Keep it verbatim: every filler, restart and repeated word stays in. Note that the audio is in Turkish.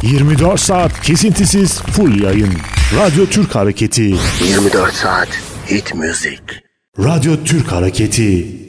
yirmi dört saat kesintisiz full yayın. Radyo Türk Hareketi. yirmi dört saat hit müzik. Radyo Türk Hareketi.